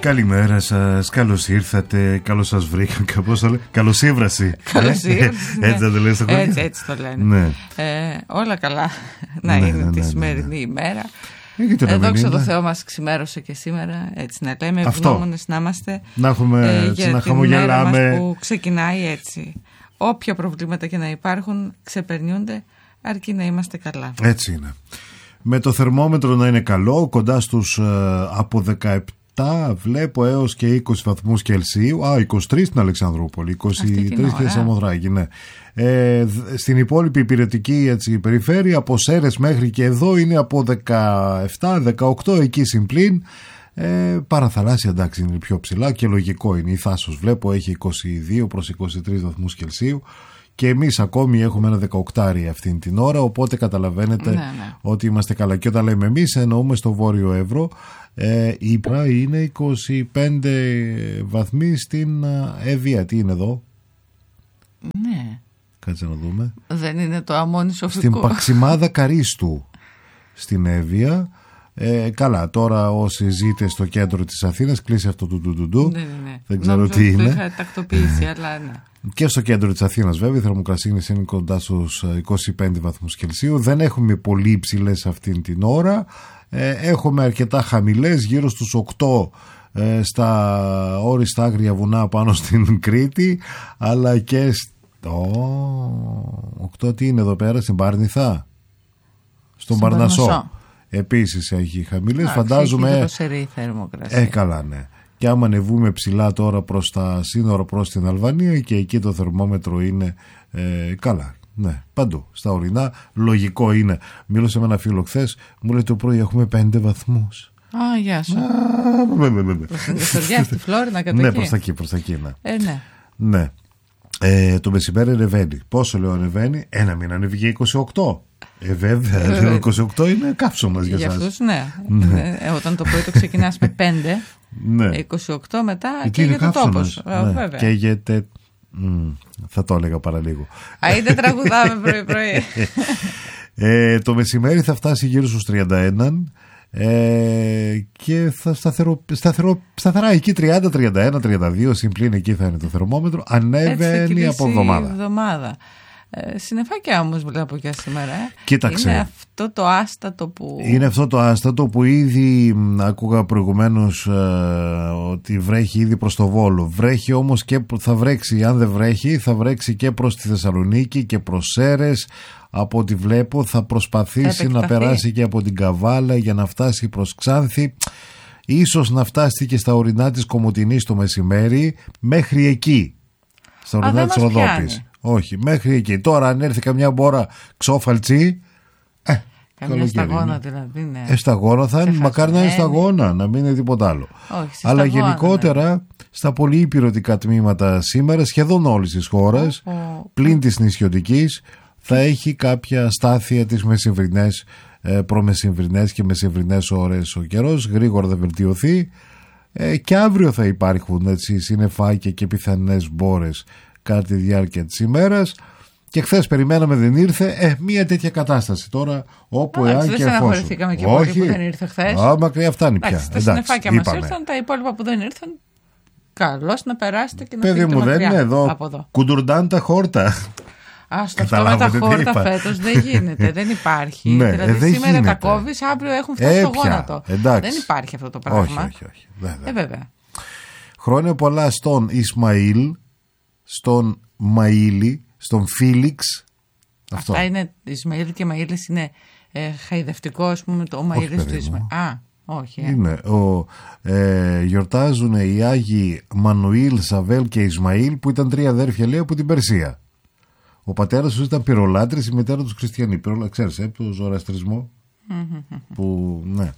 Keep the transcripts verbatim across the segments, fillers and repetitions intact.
Καλημέρα σας, καλώς ήρθατε, καλώς σας βρήκα, κάπως το λέει, καλώς ύβραση. Καλώς ήρθατε. Έτσι δεν το λένε στα χωριά. Έτσι, έτσι το λένε. Ναι. Ε, όλα καλά να Ναι, είναι ναι, τη ναι, σημερινή ναι, ναι. ημέρα. Ε, ε, δόξα τω Θεώ μας ξημέρωσε και σήμερα. Έτσι να λέμε, ευγνώμονες να είμαστε. Να έχουμε, ε, έτσι, για να την μέρα χαμογελάμε. μας που ξεκινάει έτσι. Όποια προβλήματα και να υπάρχουν ξεπερνιούνται, αρκεί να είμαστε καλά. Έτσι είναι. Με το θερμόμετρο να είναι καλό, κοντά στους ε, από δεκαεπτά βλέπω έως και είκοσι βαθμούς Κελσίου. Α, είκοσι τρεις στην Αλεξανδρούπολη, είκοσι τρεις και στη Σαμοθράκη, ναι. Ε, στην υπόλοιπη υπηρετική έτσι, περιφέρεια, από Σέρρες μέχρι και εδώ είναι από δεκαεπτά δεκαοκτώ εκεί συμπλήν. Ε, παραθαλάσσια εντάξει είναι πιο ψηλά και λογικό είναι. Η Θάσος βλέπω έχει είκοσι δύο προς είκοσι τρεις βαθμούς Κελσίου. Και εμείς ακόμη έχουμε ένα δεκαοκτάρι αυτήν την ώρα, οπότε καταλαβαίνετε ναι, ναι. ότι είμαστε καλά. Και όταν λέμε εμείς εννοούμε στο Βόρειο Εύρο. Ε, η Πρα είναι είκοσι πέντε βαθμοί στην Εύβοια. Τι είναι εδώ? Ναι. Κάτσε να δούμε. Δεν είναι το αμμόνι σοφικό? Στην Παξιμάδα Καρίστου στην Εύβοια. Ε, καλά, τώρα όσοι ζείτε στο κέντρο της Αθήνας, κλείσει αυτό το ντουντουντου. Ναι, ναι, ναι. Δεν ξέρω Νόμιζα τι ότι είναι. το είχα τακτοποιήσει, αλλά ναι. Και στο κέντρο της Αθήνας βέβαια η θερμοκρασία είναι κοντά στους είκοσι πέντε βαθμούς Κελσίου. Δεν έχουμε πολύ υψηλές αυτήν την ώρα. Ε, έχουμε αρκετά χαμηλές, γύρω στους οκτώ ε, στα όριστα άγρια βουνά πάνω στην Κρήτη, αλλά και στο... οκτώ τι είναι εδώ πέρα, στην Πάρνηθα, στον Παρνασσό. Παρνασσό. Επίσης έχει χαμηλές, φαντάζομαι. Έχει θερμοκρασία. Ε, καλά, ναι. Και άμα ανεβούμε ψηλά τώρα προς τα σύνορα, προς την Αλβανία, και εκεί το θερμόμετρο είναι ε, καλά. Ναι, παντού. Στα ορεινά, λογικό είναι. Μίλωσα με ένα φίλο χθες, μου λέει το πρωί έχουμε πέντε βαθμούς. Α, γεια σου. Προς την Καστοριά, στη Φλόρινα, κατά ναι, εκεί. προς τα εκεί, προς τα εκεί, ναι. Ε, ναι. ναι. Ε, το μεσημέρι ανεβαίνει. Πόσο λέω ανεβαίνει? Ένα μήνα ανεβήκε είκοσι οκτώ. Ε, βέβαια, λέω είκοσι οκτώ είναι καύσωμας για για σας. αυτούς, ναι. ναι. Ε, όταν το πρωί το ξεκινάς με πέντε, ναι. είκοσι οκτώ μετά και για το τόπος. Ναι. Και γιατί... Mm, θα το έλεγα παραλίγο. Α, είτε τραγουδάμε πρωί-πρωί. ε, το μεσημέρι θα φτάσει γύρω στους τριάντα ένα ε, και θα σταθερο, σταθερο, σταθερά εκεί τριάντα, τριάντα ένα, τριάντα δύο συμπλήν εκεί θα είναι το θερμόμετρο. Ανέβαίνει από εβδομάδα. εβδομάδα. Ε, συννεφάκια όμως βλέπω για σήμερα. Ε. Κοίταξε. Είναι αυτό το άστατο που... Είναι αυτό το άστατο που ήδη άκουγα προηγουμένως ε, ότι βρέχει ήδη προς το Βόλο. Βρέχει όμως και θα βρέξει, αν δεν βρέχει θα βρέξει και προς τη Θεσσαλονίκη και προς Σέρρες. Από ό,τι βλέπω θα προσπαθήσει θα να περάσει και από την Καβάλα για να φτάσει προς Ξάνθη. Ίσως να φτάσει και στα ορεινά της Κομοτηνής το μεσημέρι, μέχρι εκεί, στα ορεινά της Ροδόπης. Όχι, μέχρι εκεί. Τώρα αν έρθει καμιά μπόρα ξόφαλτσι, ε, καμιά σταγόνα δηλαδή, ναι. Ε, σταγόνα θα είναι, μακάρι να είναι σταγόνα, να μην είναι τίποτα άλλο. Όχι, αλλά σταγόνα, γενικότερα ναι. Στα πολύ υπηρετικά τμήματα σήμερα, σχεδόν όλης της χώρας, oh, oh. πλην της νησιωτικής, θα έχει κάποια στάθεια τις μεσημβρινές, προμεσημβρινές και μεσημβρινές ώρες ο καιρός. Γρήγορα θα βελτιωθεί ε, και αύριο θα υπάρχουν έτσι, συννεφάκια και πιθανές μπόρες κατά τη διάρκεια της ημέρας. Και χθες περιμέναμε, δεν ήρθε. Ε, μια τέτοια κατάσταση τώρα, όπου Α, εάν δεν και εφόσον. Δεν στεναχωρηθήκαμε και πολύ που δεν ήρθε χθες. Α, μακριά φτάνει πια. Εντάξει, τα συννεφάκια μας ήρθαν, τα υπόλοιπα που δεν ήρθαν. Καλώς να περάσετε και να Παιδί φύγετε μου, δεν είναι εδώ. εδώ. Κουντουρντάν τα χόρτα. Α, στο αυτό με τα χόρτα φέτος δεν γίνεται, δεν υπάρχει. Ναι, δηλαδή ε, δεν σήμερα γίνεται. Τα κόβεις, αύριο έχουν φτάσει ε, στο γόνατο. Εντάξει. Δεν υπάρχει αυτό το πράγμα. Όχι, όχι, όχι. Βέβαια. Ε, βέβαια. Χρόνια πολλά στον Ισμαήλ, στον Μαΐλη, στον Φίλιξ. Αυτό. Αυτά είναι, Ισμαήλ και Μαΐλης είναι ε, χαϊδευτικό, ας πούμε, το Μαΐλης του Ισμαήλ. Α, όχι. Ε. Είναι. Ο, ε, γιορτάζουν οι Άγιοι Μανουήλ, Σαβέλ και Ισμαήλ, που ήταν τρία αδέρφια, λέει, από την Περσία. Ο πατέρας τους ήταν πυρολάτρης, η μητέρα τους χριστιανή. Πυρολα... Ξέρεις, ε, το ζωραστρισμό. που, ναι.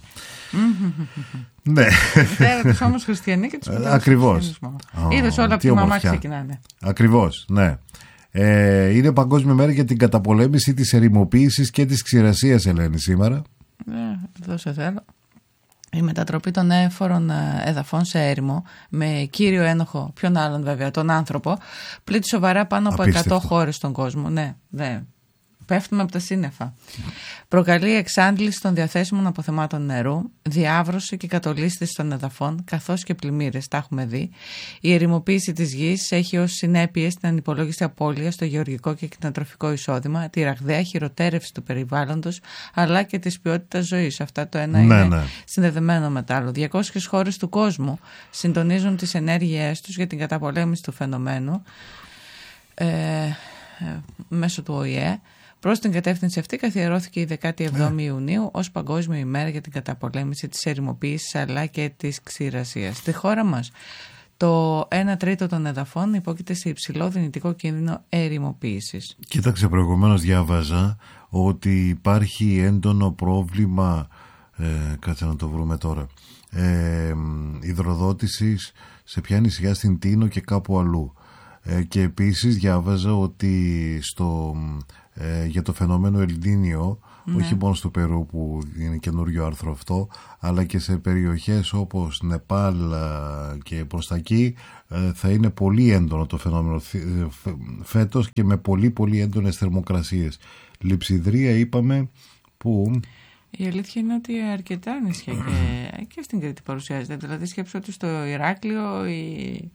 ναι. Η μητέρα τους όμως χριστιανή και τους πατέρας ακριβώς. Oh, είδες όλα από τη μαμά ξεκινάνε. Ακριβώς, ναι. Ε, είναι Παγκόσμια Μέρα για την καταπολέμηση της ερημοποίησης και της ξηρασίας, Ελένη, σήμερα. Ναι, εδώ σε θέλω. Η μετατροπή των έφορων εδαφών σε έρημο, με κύριο ένοχο, ποιον άλλον βέβαια, τον άνθρωπο, πλήττει σοβαρά πάνω από Απίστευτο. εκατό χώρες στον κόσμο. Ναι, ναι. πέφτουμε από τα σύννεφα. Προκαλεί εξάντληση των διαθέσιμων αποθεμάτων νερού, διάβρωση και κατολίσθηση των εδαφών, καθώς και πλημμύρες, τα έχουμε δει. Η ερημοποίηση της γης έχει ως συνέπειες την ανυπολόγιστη απώλεια στο γεωργικό και κτηνοτροφικό εισόδημα, τη ραγδαία χειροτέρευση του περιβάλλοντος, αλλά και της ποιότητας ζωής. Αυτά το ένα ναι, είναι ναι. συνδεδεμένο με το άλλο. διακόσιες χώρες του κόσμου συντονίζουν τις ενέργειές τους για την καταπολέμηση του φαινομένου ε, ε, μέσω του Ο Η Ε. Προς την κατεύθυνση αυτή καθιερώθηκε η δεκάτη εβδόμη Ιουνίου ως Παγκόσμια ημέρα για την καταπολέμηση της ερημοποίησης αλλά και της ξηρασίας. Στη χώρα μας το ένα τρίτο των εδαφών υπόκειται σε υψηλό δυνητικό κίνδυνο ερημοποίησης. Κοίταξε, προηγουμένως διάβαζα ότι υπάρχει έντονο πρόβλημα, ε, κάτσε να το βρούμε τώρα, ε, υδροδότησης σε ποια νησιά, στην Τίνο και κάπου αλλού. Ε, και επίσης διάβαζα ότι στο, ε, για το φαινόμενο Ελνίνιο, ναι. όχι μόνο στο Περού που είναι καινούριο άρθρο αυτό, αλλά και σε περιοχές όπως Νεπάλ και προς τα εκεί, ε, θα είναι πολύ έντονο το φαινόμενο φέτος και με πολύ πολύ έντονες θερμοκρασίες. Λειψιδρία είπαμε που... Η αλήθεια είναι ότι αρκετά νησιά και, και στην Κρήτη παρουσιάζεται. Δηλαδή σκέψω ότι στο Ηράκλειο η,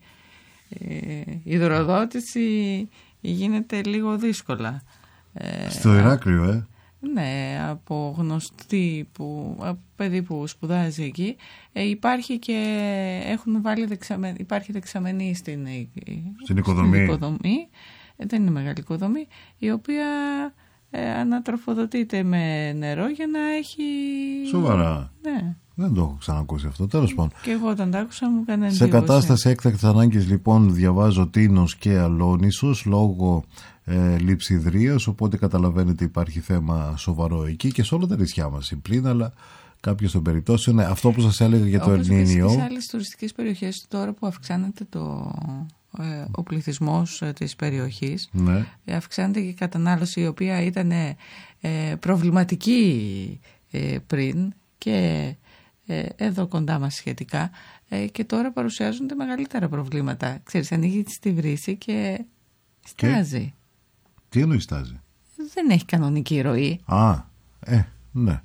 η υδροδότηση γίνεται λίγο δύσκολα. Στο Ηράκλειο, ε? Ναι, από γνωστή, που, από παιδί που σπουδάζει εκεί, ε, υπάρχει και έχουν βάλει δεξαμε, υπάρχει δεξαμενή στην, στην οικοδομή. Στην οικοδομή. Ε, δεν είναι μεγάλη οικοδομή, η οποία ε, ανατροφοδοτείται με νερό για να έχει... Σοβαρά. Ναι. Δεν το έχω ξανακούσει αυτό, τέλος πάντων. Και εγώ όταν το άκουσα μου έκανε εντύπωση. Σε κατάσταση έκτακτης ανάγκης λοιπόν διαβάζω Τίνος και Αλόνισσος λόγω ε, λειψιδρίας, οπότε καταλαβαίνετε υπάρχει θέμα σοβαρό εκεί και σε όλα τα νησιά μας συμπλήν, αλλά κάποιες των περιπτώσεων, αυτό που σας έλεγα για το Ελνίνιο. Όπως και σε άλλες τουριστικές περιοχές τώρα που αυξάνεται το... ο πληθυσμός της περιοχής, ναι. αυξάνεται και η κατανάλωση, η οποία ήταν ε, προβληματική ε, πριν και ε, εδώ κοντά μας σχετικά, ε, και τώρα παρουσιάζονται μεγαλύτερα προβλήματα. Ξέρεις, ανοίγει στη βρύση και στάζει. Και... Τι εννοεί στάζει? Δεν έχει κανονική ροή. Α, ε, ναι.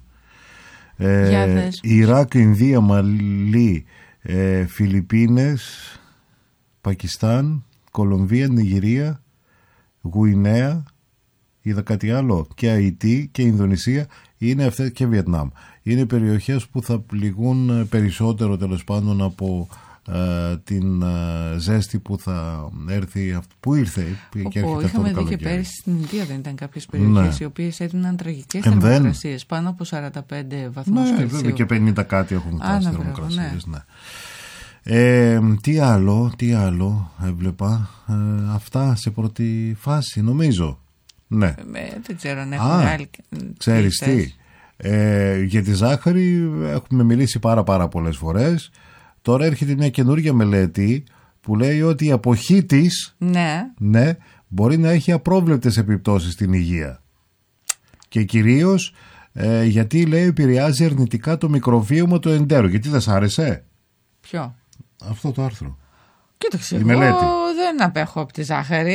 Ε, Ιράκ, Ινδία, Μαλί, ε, Φιλιππίνες, Πακιστάν, Κολομβία, Νιγηρία, Γουινέα, είδα κάτι άλλο, και Αϊτή και Ινδονησία, είναι αυτές, και Βιετνάμ. Είναι περιοχές που θα πληγούν περισσότερο τέλος πάντων από ε, την ε, ζέστη που θα έρθει, που ήρθε και έρχεται. Είχαμε δει και πέρυσι στην Ινδία, δεν ήταν κάποιες περιοχές, ναι. οι οποίες έδιναν τραγικές θερμοκρασίες, πάνω από σαράντα πέντε βαθμούς ναι, Κελσίου. Βέβαια και πενήντα κάτι έχουν φτάσει θερμοκρασίες, ναι. ναι. Ε, τι άλλο, τι άλλο έβλεπα, ε, αυτά σε πρώτη φάση νομίζω. Ναι. Ε, δεν ξέρω αν έχουμε άλλη. Ξέρεις τι, ε, για τη ζάχαρη έχουμε μιλήσει πάρα πάρα πολλές φορές. Τώρα έρχεται μια καινούργια μελέτη που λέει ότι η αποχή της, ναι. ναι, μπορεί να έχει απρόβλεπτες επιπτώσεις στην υγεία. Και κυρίως ε, γιατί λέει επηρεάζει αρνητικά το μικροβίωμα του εντέρου. Γιατί δεν σ' άρεσε? Ποιο? Αυτό το άρθρο. Κοίταξε, εγώ μελέτη. Δεν απέχω από τη ζάχαρη.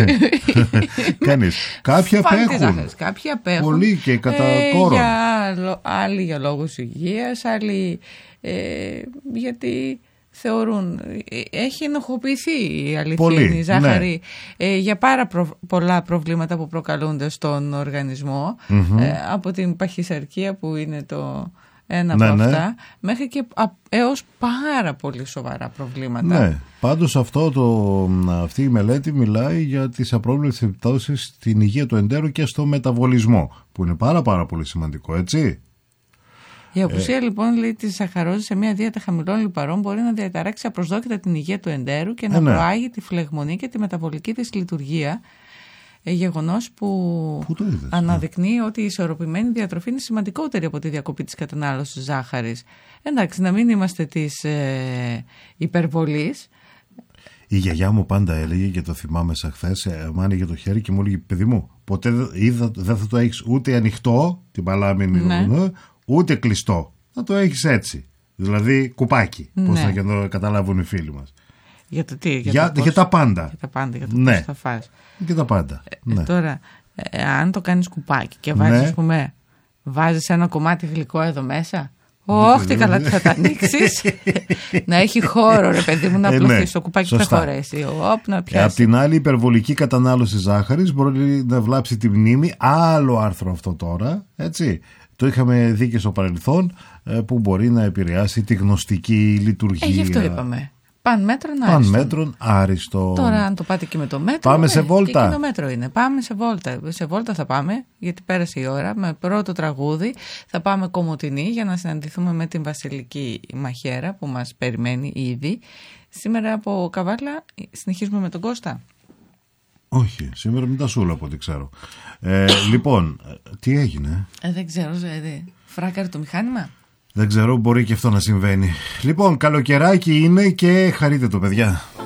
Κανείς. Κάποιοι απέχουν. Κάποιοι απέχουν. Πολύ και κατά ε, κόρον. Για, άλλοι για λόγους υγείας, άλλοι ε, γιατί θεωρούν. Έχει ενοχοποιηθεί η αλήθεια η ζάχαρη, ναι. ε, για πάρα προ, πολλά προβλήματα που προκαλούνται στον οργανισμό, mm-hmm. ε, από την παχυσαρκία που είναι το... ένα ναι, από αυτά, ναι. μέχρι και έως πάρα πολύ σοβαρά προβλήματα. Ναι, πάντως αυτό το, αυτή η μελέτη μιλάει για τις απρόβλεπτες επιπτώσεις στην υγεία του εντέρου και στο μεταβολισμό, που είναι πάρα πάρα πολύ σημαντικό, έτσι. Η απουσία ε, λοιπόν λέει της ζαχαρόζης σε μια δίαιτα χαμηλών λιπαρών μπορεί να διαταράξει απροσδόκητα την υγεία του εντέρου και να ε, ναι. προάγει τη φλεγμονή και τη μεταβολική της λειτουργία. Γεγονός που, που είδες, αναδεικνύει ναι. ότι η ισορροπημένη διατροφή είναι σημαντικότερη από τη διακοπή της κατανάλωσης ζάχαρης. Εντάξει, να μην είμαστε της ε, υπερβολής. Η γιαγιά μου πάντα έλεγε, και το θυμάμαι σαν χθες, ε, μου άνοιγε το χέρι και μου έλεγε, παιδί μου, ποτέ είδα, δεν θα το έχεις ούτε ανοιχτό, την παλάμη, ναι. ούτε κλειστό. Θα το έχεις έτσι. Δηλαδή κουπάκι, ναι. πώς να το καταλάβουν οι φίλοι μας. Για το τι, για, για, το πώς, για τα πάντα. Για τα πάντα, για το ναι. πώς θα φας. Και τα πάντα. Ε, ναι. Τώρα, ε, αν το κάνεις κουπάκι και βάζεις, ναι. ας πούμε, βάζεις ένα κομμάτι γλυκό εδώ μέσα. Όχι, τι καλά τι θα τα ανοίξεις. Να έχει χώρο, ρε παιδί μου, να απλωθεί. Ε, ναι. Το κουπάκι που θα χωρέσει. Οπ, να πιάσει. Ε, απ' την άλλη, η υπερβολική κατανάλωση ζάχαρης μπορεί να βλάψει τη μνήμη. Άλλο άρθρο αυτό τώρα, έτσι. Το είχαμε δει και στο παρελθόν, που μπορεί να επηρεάσει τη γνωστική λειτουργία. Ε, γι' αυτό είπαμε. Παν μέτρον άριστον. Παν μέτρον άριστο. Τώρα, αν το πάτε και με το μέτρο. Πάμε ε, σε βόλτα. Και εκείνο μέτρο είναι. Πάμε σε βόλτα. Σε βόλτα θα πάμε, γιατί πέρασε η ώρα. Με πρώτο τραγούδι θα πάμε Κομοτηνή για να συναντηθούμε με την Βασιλική Μαχαίρα που μας περιμένει ήδη. Σήμερα από Καβάλα συνεχίζουμε με τον Κώστα. Όχι, σήμερα με τα Σούλα από ό,τι ξέρω. Ε, λοιπόν, τι έγινε. Ε, δεν ξέρω, ε, φράκαρε το μηχάνημα. Δεν ξέρω, μπορεί και αυτό να συμβαίνει. Λοιπόν, καλοκαιράκι είναι και χαρείτε το, παιδιά.